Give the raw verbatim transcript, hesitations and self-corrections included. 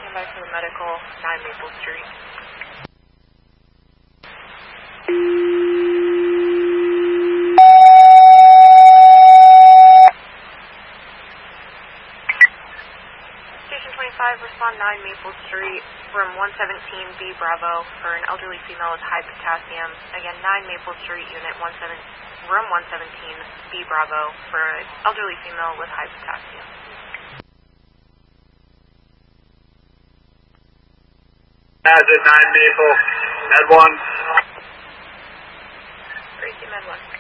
Stand by for the medical, nine Maple Street. Station twenty-five, respond nine Maple Street, room one seventeen B Bravo for an elderly female with high potassium. Again, nine Maple Street, unit one seven, room one seventeen B Bravo for an elderly female with high potassium. Hazard nine Maple, Med one. Gracie Med one.